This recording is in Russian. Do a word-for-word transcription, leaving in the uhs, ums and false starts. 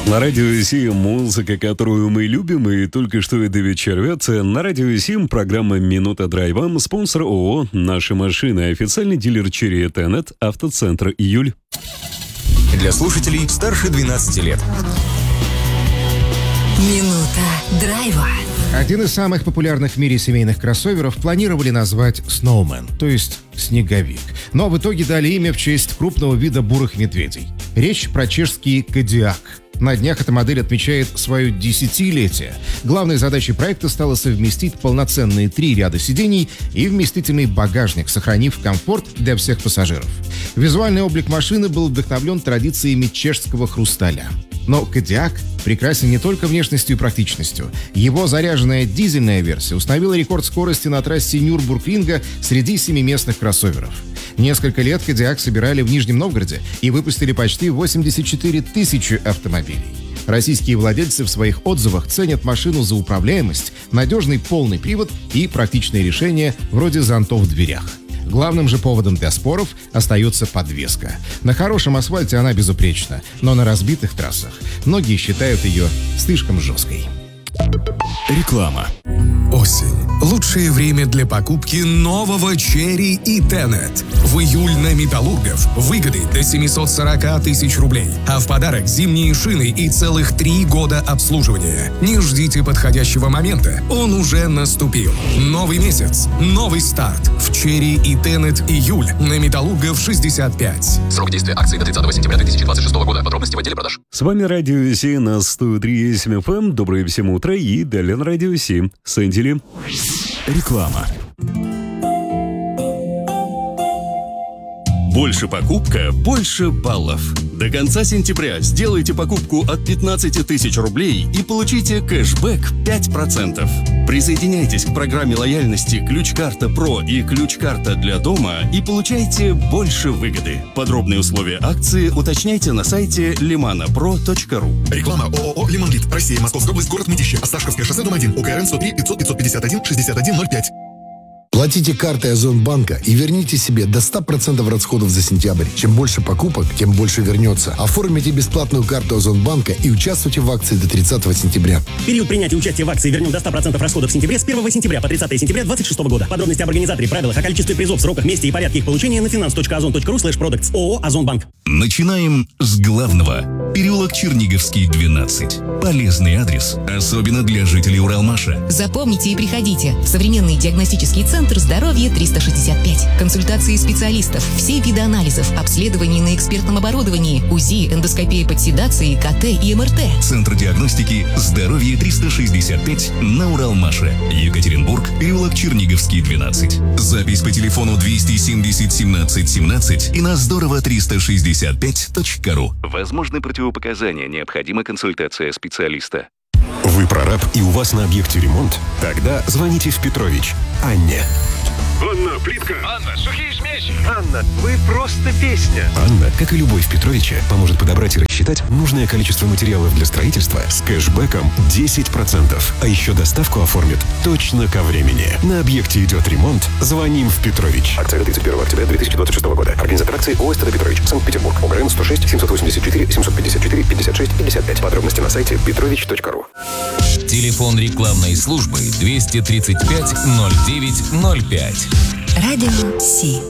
На радио Сим музыка, которую мы любим, и только что это ведь червется. На радио Сим программа «Минута драйва». Спонсор ООО «Наши машины». Официальный дилер Черри Тенет, автоцентр «Июль». Для слушателей старше двенадцати лет. Минута драйва. Один из самых популярных в мире семейных кроссоверов планировали назвать Snowman, то есть снеговик. Но в итоге дали имя в честь крупного вида бурых медведей. Речь про чешский Кодиак. На днях эта модель отмечает свое десятилетие. Главной задачей проекта стало совместить полноценные три ряда сидений и вместительный багажник, сохранив комфорт для всех пассажиров. Визуальный облик машины был вдохновлен традициями чешского хрусталя. Но Кодиак прекрасен не только внешностью и практичностью. Его заряженная дизельная версия установила рекорд скорости на трассе Нюрбургринга среди семиместных кроссоверов. Несколько лет Кодиак собирали в Нижнем Новгороде и выпустили почти восемьдесят четыре тысячи автомобилей. Российские владельцы в своих отзывах ценят машину за управляемость, надежный полный привод и практичные решения вроде зонтов в дверях. Главным же поводом для споров остается подвеска. На хорошем асфальте она безупречна, но на разбитых трассах многие считают ее слишком жесткой. Реклама. Осень. Лучшее время для покупки нового Черри и Тенет. В июль на Металлургов выгоды до семьсот сорок тысяч рублей. А в подарок зимние шины и целых три года обслуживания. Не ждите подходящего момента. Он уже наступил. Новый месяц. Новый старт. В Черри и Тенет июль на Металлургов шестьдесят пять. Срок действия акции до тридцатого сентября две тысячи двадцать шестого года. Подробности в отделе продаж. С вами радио Си на сто три и семь эф эм. Доброе всем утро и далее на радио Си. Сэнди. Реклама. Больше покупка, больше баллов. До конца сентября сделайте покупку от пятнадцати тысяч рублей и получите кэшбэк пять процентов. Присоединяйтесь к программе лояльности «Ключ-карта Про» и «Ключ-карта для дома» и получайте больше выгоды. Подробные условия акции уточняйте на сайте лиманапро точка ру. Реклама ООО «Лимонлит». Россия, Московская область, город Мытищи. Осташковское шоссе, дом один. УКРН сто три пятьсот пятьсот пятьдесят один шестьдесят один ноль пять. Платите картой Озонбанка и верните себе до ста процентов расходов за сентябрь. Чем больше покупок, тем больше вернется. Оформите бесплатную карту Озонбанка и участвуйте в акции до тридцатого сентября. Период принятия участия в акции вернем до ста процентов расходов в сентябре с первого сентября по тридцатое сентября две тысячи двадцать шестого года. Подробности об организаторе, правилах, о количестве призов, сроках, месте и порядке их получения на финанс точка озон точка ру слэш продактс. ООО «Озонбанк». Начинаем с главного. Переулок Черниговский, двенадцать. Полезный адрес, особенно для жителей Уралмаша. Запомните и приходите в современный диагностический центр здоровья триста шестьдесят пять. Консультации специалистов, все виды анализов, обследований на экспертном оборудовании, УЗИ, эндоскопия под седацией, КТ и МРТ. Центр диагностики «Здоровье триста шестьдесят пять» на Уралмаше. Екатеринбург, переулок Черниговский, двенадцать. Запись по телефону двести семьдесят семнадцать семнадцать и на здорово триста шестьдесят пять точка ру. Возможны противопоказания, необходима консультация специалиста. Вы прораб и у вас на объекте ремонт? Тогда звоните в Петрович Анне. Анна, плитка! Анна, сухие смеси! Анна, вы просто песня! Анна, как и любой в Петровиче, поможет подобрать и рассчитать нужное количество материалов для строительства с кэшбэком десять процентов. А еще доставку оформит точно ко времени. На объекте идет ремонт, звоним в Петрович. Акция до тридцать первого октября две тысячи двадцать шестого года. Организатор акции ООО «СТД Петрович», Санкт-Петербург. ОГРН сто шесть семьсот восемьдесят четыре семьсот пятьдесят четыре пятьдесят шесть пятьдесят пять. Подробности на сайте петрович точка ру. Телефон рекламной службы двести тридцать пять ноль девять ноль пять. Радио Си.